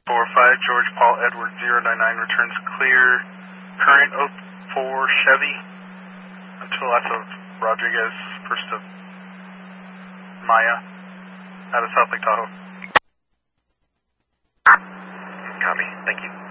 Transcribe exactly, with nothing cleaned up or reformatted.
four five, George Paul Edward zero nine nine returns clear. Current oh four Chevy until left of Rodriguez, first of Maya, out of South Lake Tahoe. Copy, thank you.